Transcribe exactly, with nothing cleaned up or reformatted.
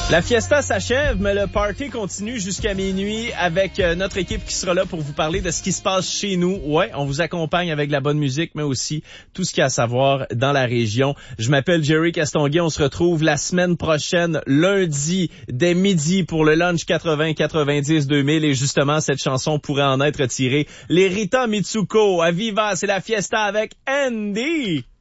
La fiesta s'achève, mais le party continue jusqu'à minuit avec euh, notre équipe qui sera là pour vous parler de ce qui se passe chez nous. Ouais, on vous accompagne avec la bonne musique, mais aussi tout ce qu'il y a à savoir dans la région. Je m'appelle Jerry Castonguay. On se retrouve la semaine prochaine, lundi, dès midi pour le lunch quatre-vingts quatre-vingt-dix deux mille. Et justement, cette chanson pourrait en être tirée. Les Rita Mitsuko, à Viva, c'est la fiesta avec Andy.